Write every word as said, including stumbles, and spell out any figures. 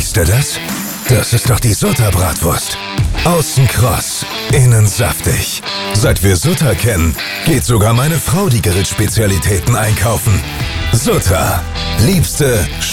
Siehst du das? Das ist doch die Sutta-Bratwurst. Außen kross, innen saftig. Seit wir Sutta kennen, geht sogar meine Frau die Grillspezialitäten einkaufen. Sutta. Liebste